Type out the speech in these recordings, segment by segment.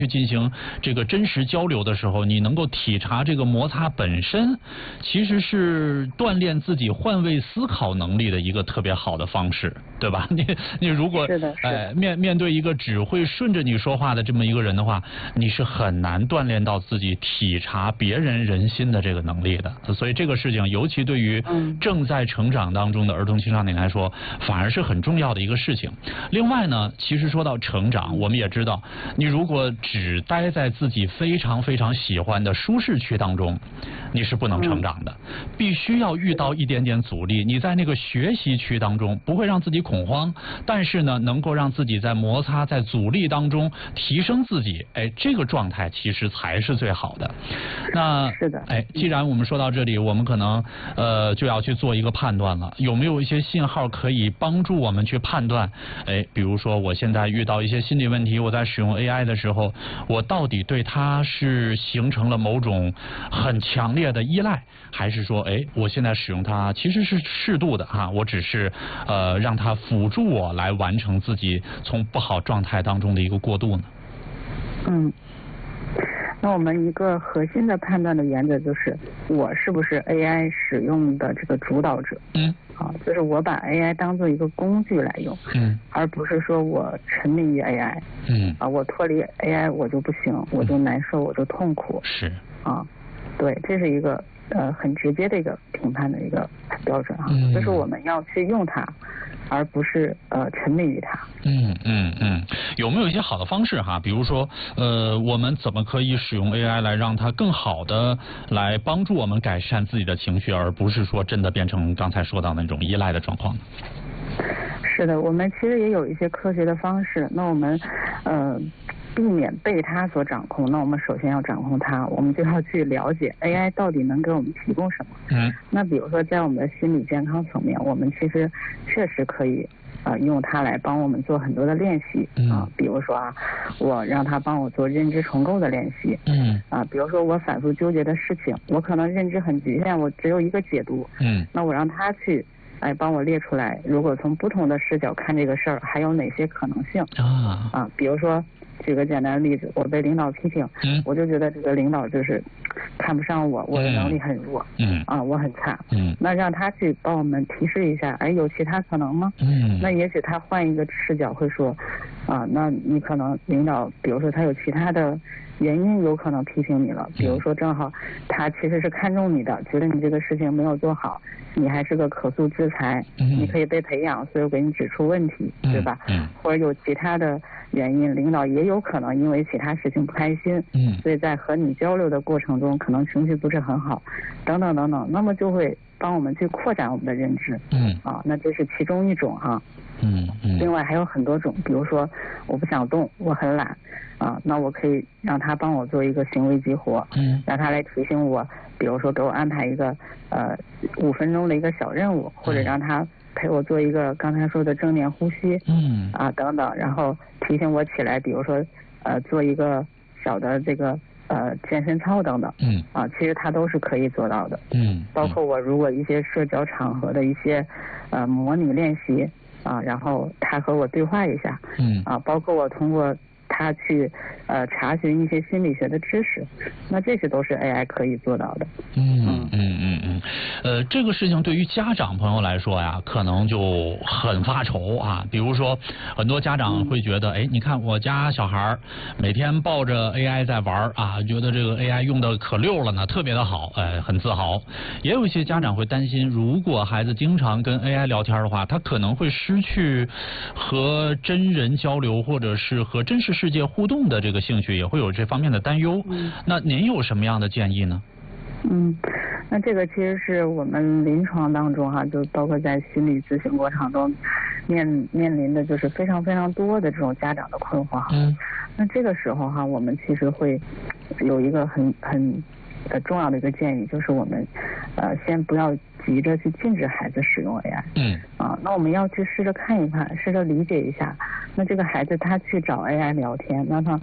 去进行这个真实交流的时候，你能够体察这个摩擦本身，其实是锻炼自己换位思考能力的一个特别好的方式，对吧？你如果面对一个只会顺着你说话的这么一个人的话，你是很难锻炼到自己体察别人人心的这个能力的。所以这个事情，尤其对于正在成长当中的儿童青少年来说，反而是很重要的一个事情。另外呢，其实说到成长，我们也知道，你如果只待在自己非常非常喜欢的舒适区当中，你是不能成长的，必须要遇到一点点阻力。你在那个学习区当中不会让自己恐慌，但是呢，能够让自己在摩擦、在阻力当中提升自己，这个状态其实才是最好的。那是的， 既然我们说到这里，我们可能就要去做一个判断了，有没有一些信号可以帮助我们去判断？比如说我现在遇到一些心理问题，我在使用 AI 的时候，我到底对它是形成了某种很强烈的依赖，还是说我现在使用它其实是适度的我只是让它辅助我来完成自己从不好状态当中的一个过渡呢？ 那我们一个核心的判断的原则就是，我是不是 AI 使用的这个主导者？就是我把 AI 当做一个工具来用，而不是说我沉迷于 AI，我脱离 AI 我就不行，我就难受，我就痛苦。 是对，这是一个很直接的一个评判的一个标准就是我们要去用它，而不是沉迷于它。 有没有一些好的方式比如说我们怎么可以使用 AI 来让它更好的来帮助我们改善自己的情绪，而不是说真的变成刚才说到那种依赖的状况？ 是的，我们其实也有一些科学的方式。那我们避免被它所掌控，那我们首先要掌控它，我们就要去了解 AI 到底能给我们提供什么。那比如说在我们的心理健康层面，我们其实确实可以用它来帮我们做很多的练习比如说我让它帮我做认知重构的练习。比如说我反复纠结的事情，我可能认知很局限，我只有一个解读。那我让它去帮我列出来，如果从不同的视角看这个事儿，还有哪些可能性比如说举个简单的例子，我被领导批评，我就觉得这个领导就是看不上我，我的能力很弱，我很差，那让他去帮我们提示一下，有其他可能吗？那也许他换一个视角会说，那你可能领导，比如说他有其他的原因有可能批评你了，比如说正好他其实是看中你的，觉得你这个事情没有做好，你还是个可塑之才，你可以被培养，所以我给你指出问题，对吧？或者有其他的原因，领导也有可能因为其他事情不开心，所以在和你交流的过程中可能情绪不是很好，等等等等，那么就会帮我们去扩展我们的认知。那这是其中一种另外还有很多种，比如说我不想动，我很懒那我可以让他帮我做一个行为激活，让他来提醒我，比如说给我安排一个5分钟的一个小任务，或者让他陪我做一个刚才说的正念呼吸，等等，然后提醒我起来，比如说做一个小的这个健身操等等，其实它都是可以做到的，包括我如果一些社交场合的一些模拟练习然后他和我对话一下，包括我通过他去查询一些心理学的知识，那这些都是 AI 可以做到的。 这个事情对于家长朋友来说呀，可能就很发愁比如说，很多家长会觉得，你看我家小孩每天抱着 AI 在玩觉得这个 AI 用的可溜了呢，特别的好，很自豪。也有一些家长会担心，如果孩子经常跟 AI 聊天的话，他可能会失去和真人交流或者是和真实世界互动的这个兴趣，也会有这方面的担忧。那您有什么样的建议呢？ 那这个其实是我们临床当中就包括在心理咨询过程中面临的就是非常非常多的这种家长的困惑那这个时候我们其实会有一个很重要的一个建议，就是我们先不要急着去禁止孩子使用 AI。那我们要去试着看一看，试着理解一下。那这个孩子他去找 AI 聊天，那他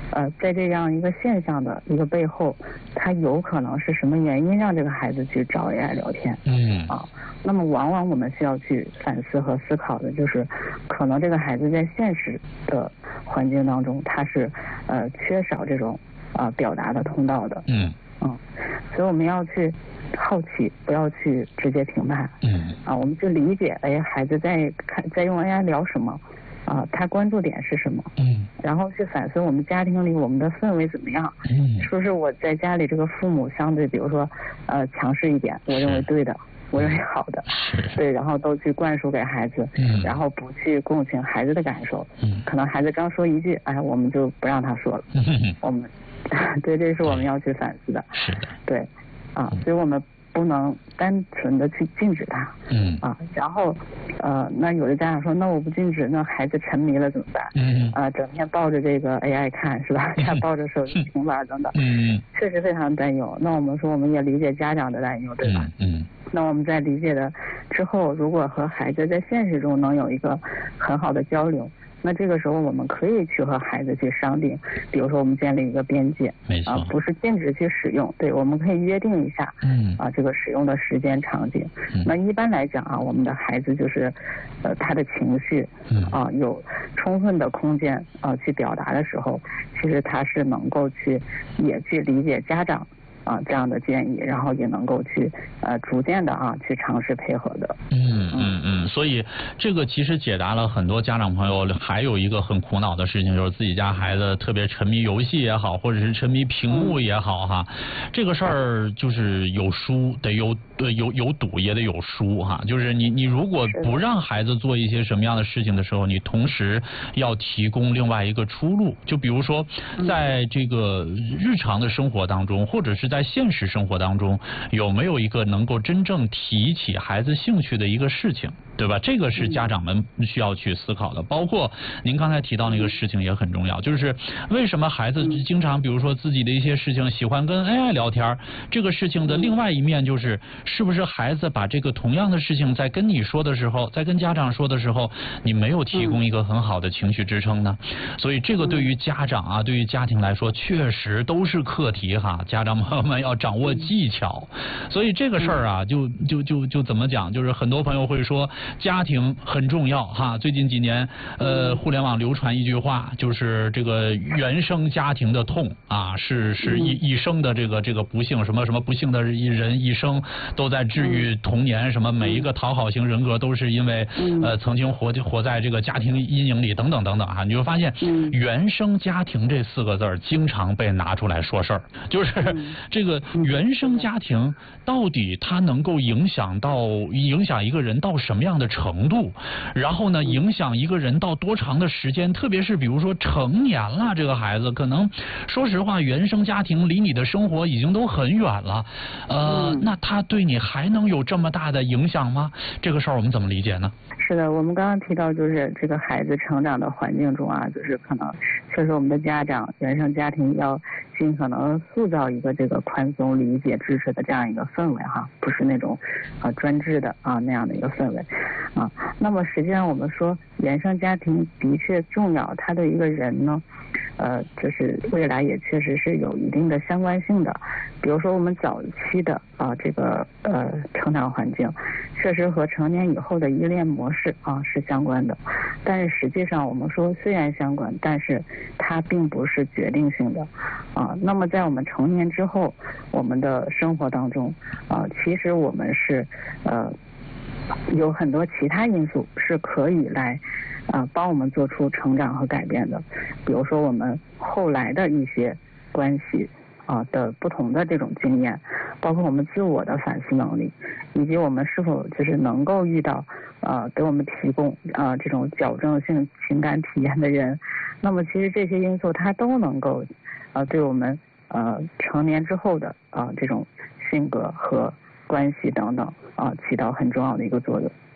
在这样一个现象的一个背后，他有可能是什么原因让这个孩子去找 AI 聊天？那么往往我们需要去反思和思考的就是，可能这个孩子在现实的环境当中，他是缺少这种表达的通道的。所以我们要去好奇，不要去直接评判。我们去理解，孩子在用 AI 聊什么。他关注点是什么？然后去反思我们家庭里我们的氛围怎么样？说是我在家里这个父母相对，比如说强势一点，我认为对的，我认为好的，对，然后都去灌输给孩子，然后不去共情孩子的感受。可能孩子刚说一句，我们就不让他说了。我们对，这是我们要去反思的。 是的。对。 所以我们不能单纯的去禁止他。然后那有的家长说，那我不禁止，那孩子沉迷了怎么办？整天抱着这个 AI 看是吧？还抱着手机、平板等等。确实非常担忧。那我们说，我们也理解家长的担忧，对吧？那我们在理解的之后，如果和孩子在现实中能有一个很好的交流，那这个时候我们可以去和孩子去商定，比如说我们建立一个边界，不是禁止去使用，对，我们可以约定一下，这个使用的时间场景。那一般来讲我们的孩子就是他的情绪有充分的空间去表达的时候，其实他是能够也去理解家长这样的建议，然后也能够去逐渐的去尝试配合的。 所以这个其实解答了很多家长朋友还有一个很苦恼的事情，就是自己家孩子特别沉迷游戏也好，或者是沉迷屏幕也好这个事儿就是有输得有赌也得有输就是你如果不让孩子做一些什么样的事情的时候，你同时要提供另外一个出路。就比如说在这个日常的生活当中，或者是在现实生活当中，有没有一个能够真正提起孩子兴趣的一个事情，对吧？这个是家长们需要去思考的。包括您刚才提到那个事情也很重要，就是为什么孩子经常比如说自己的一些事情喜欢跟 AI 聊天，这个事情的另外一面就是是不是孩子把这个同样的事情在跟你说的时候，在跟家长说的时候，你没有提供一个很好的情绪支撑呢？所以这个对于家长对于家庭来说确实都是课题家长朋友们要掌握技巧。所以这个事儿就怎么讲，就是很多朋友会说家庭很重要最近几年互联网流传一句话，就是这个原生家庭的痛是一生的这个不幸，什么不幸的人一生都在治愈童年，什么每一个讨好型人格都是因为曾经活在这个家庭阴影里等等等等你就发现原生家庭这4个字经常被拿出来说事儿，就是这个原生家庭到底它能够影响一个人到什么样的程度，然后呢影响一个人到多长的时间，特别是比如说成年了，这个孩子可能说实话原生家庭离你的生活已经都很远了，那他对你还能有这么大的影响吗？这个事儿我们怎么理解呢？ 是的，我们刚刚提到就是这个孩子成长的环境中就是可能确实我们的家长原生家庭要尽可能塑造一个这个宽松理解支持的这样一个氛围不是那种专制的那样的一个氛围那么实际上我们说原生家庭的确重要，它对一个人呢就是未来也确实是有一定的相关性的。比如说我们早期的这个成长环境确实和成年以后的依恋模式是相关的，但是实际上我们说虽然相关，但是它并不是决定性的那么在我们成年之后，我们的生活当中其实我们是有很多其他因素是可以来帮我们做出成长和改变的。比如说我们后来的一些关系的不同的这种经验，包括我们自我的反思能力，以及我们是否就是能够遇到给我们提供这种矫正性情感体验的人，那么其实这些因素它都能够对我们成年之后的这种性格和关系等等起到很重要的一个作用。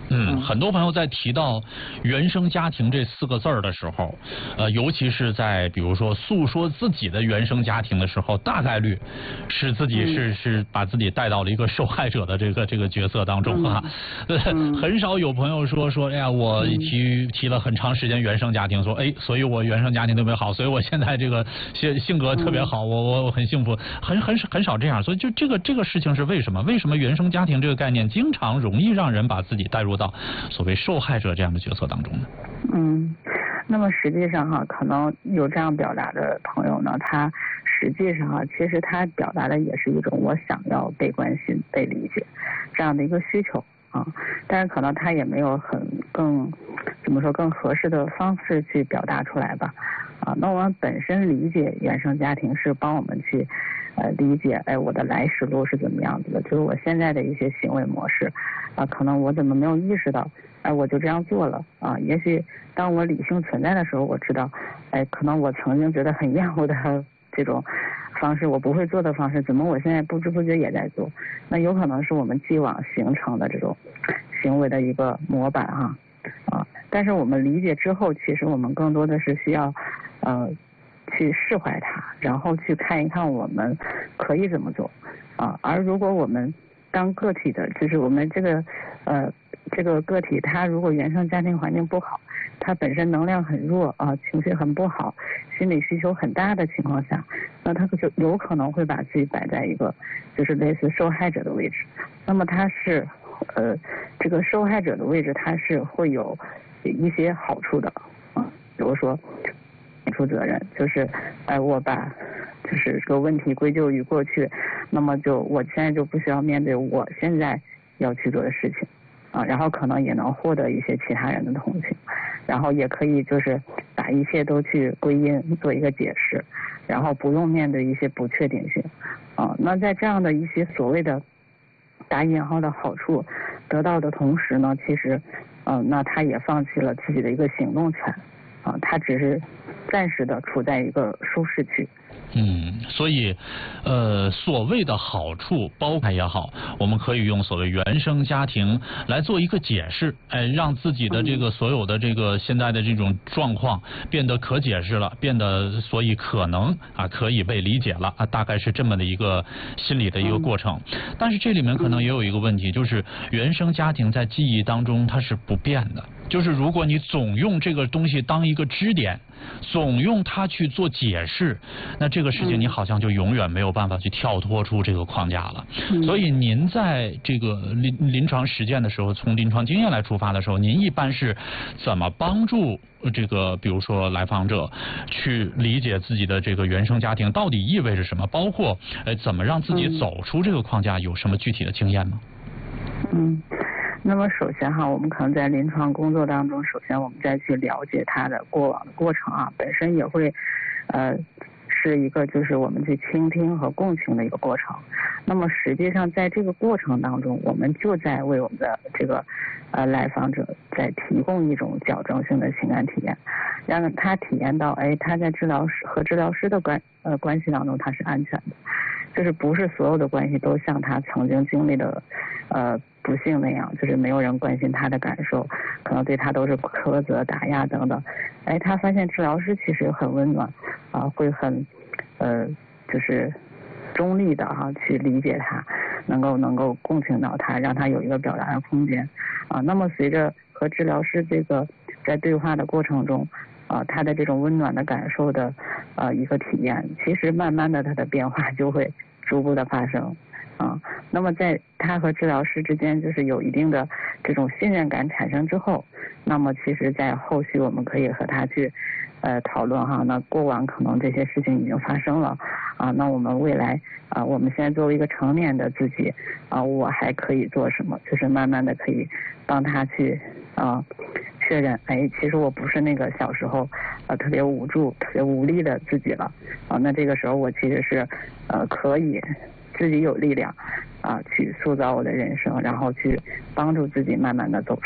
很多朋友在提到原生家庭这4个字儿的时候，尤其是在比如说诉说自己的原生家庭的时候，大概率是自己是把自己带到了一个受害者的这个角色当中啊。很少有朋友说，哎呀，我提了很长时间原生家庭，说所以我原生家庭特别好，所以我现在这个性格特别好，我很幸福，很少这样。所以就这个事情是为什么？为什么原生家庭这个概念经常容易让人把自己带入到所谓受害者这样的角色当中呢？ 那么实际上可能有这样表达的朋友呢，他实际上其实他表达的也是一种我想要被关心、被理解这样的一个需求但是可能他也没有更合适的方式去表达出来吧那我们本身理解原生家庭是帮我们去理解我的来时路是怎么样子的，就是我现在的一些行为模式可能我怎么没有意识到我就这样做了也许当我理性存在的时候，我知道可能我曾经觉得很厌恶的这种方式，我不会做的方式，怎么我现在不知不觉也在做？那有可能是我们既往形成的这种行为的一个模板但是我们理解之后，其实我们更多的是需要去释怀它，然后去看一看我们可以怎么做而如果我们当个体的，就是我们这个个体，他如果原生家庭环境不好，他本身能量很弱情绪很不好，心理需求很大的情况下，那他就有可能会把自己摆在一个就是类似受害者的位置。那么他是这个受害者的位置，他是会有一些好处的比如说免除责任，就是我把就是这个问题归咎于过去，那么我现在就不需要面对我现在要去做的事情然后可能也能获得一些其他人的同情，然后也可以就是把一切都去归因做一个解释，然后不用面对一些不确定性那在这样的一些所谓的打引号的好处得到的同时呢，其实那他也放弃了自己的一个行动权他只是暂时的处在一个舒适区。 所以所谓的好处包括也好，我们可以用所谓原生家庭来做一个解释让自己的这个所有的这个现在的这种状况变得可解释了，变得所以可能可以被理解了大概是这么的一个心理的一个过程。但是这里面可能也有一个问题，就是原生家庭在记忆当中它是不变的，就是如果你总用这个东西当一个支点，总用它去做解释，那这个事情你好像就永远没有办法去跳脱出这个框架了。所以您在这个临床实践的时候，从临床经验来出发的时候，您一般是怎么帮助这个比如说来访者去理解自己的这个原生家庭到底意味着什么，包括怎么让自己走出这个框架，有什么具体的经验吗？ 那么首先我们可能在临床工作当中，首先我们再去了解他的过往的过程本身也会是一个就是我们去倾听和共情的一个过程。那么实际上在这个过程当中，我们就在为我们的这个来访者在提供一种矫正性的情感体验，让他体验到他在治疗师和治疗师的关系当中他是安全的，就是不是所有的关系都像他曾经经历的不幸那样，就是没有人关心他的感受，可能对他都是苛责打压等等。他发现治疗师其实很温暖会很就是中立的去理解他，能够共情到他，让他有一个表达的空间那么随着和治疗师这个在对话的过程中他的这种温暖的感受的一个体验，其实慢慢的他的变化就会逐步的发生那么在他和治疗师之间就是有一定的这种信任感产生之后，那么其实在后续我们可以和他去讨论那过往可能这些事情已经发生了那我们未来我们现在作为一个成年的自己我还可以做什么，就是慢慢的可以帮他去确认其实我不是那个小时候特别无助特别无力的自己了那这个时候我其实是可以自己有力量去塑造我的人生，然后去帮助自己慢慢的走出来。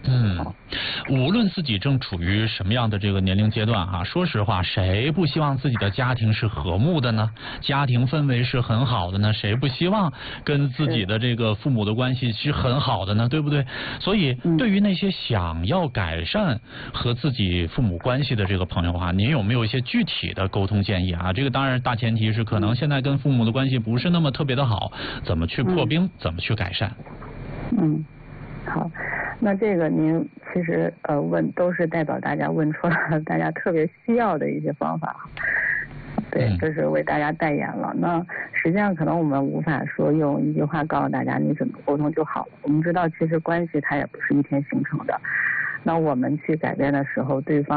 无论自己正处于什么样的这个年龄阶段哈，说实话，谁不希望自己的家庭是和睦的呢？家庭氛围是很好的呢？谁不希望跟自己的这个父母的关系是很好的呢？对不对？所以，对于那些想要改善和自己父母关系的这个朋友啊，您有没有一些具体的沟通建议啊？这个当然大前提是可能现在跟父母的关系不是那么特别的好，怎么去破冰，怎么去改善？ 好，那这个您其实问都是代表大家问出了大家特别需要的一些方法，对，这是为大家代言了。那实际上可能我们无法说用一句话告诉大家你怎么沟通就好了。我们知道其实关系它也不是一天形成的，那我们去改变的时候，对方